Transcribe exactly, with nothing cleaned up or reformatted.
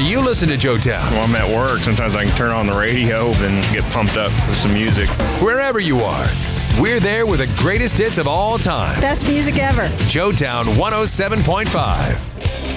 do you listen to Joetown? Well, I'm at work. Sometimes I can turn on the radio and get pumped up with some music. Wherever you are, we're there with the greatest hits of all time. Best music ever. Joetown one oh seven point five.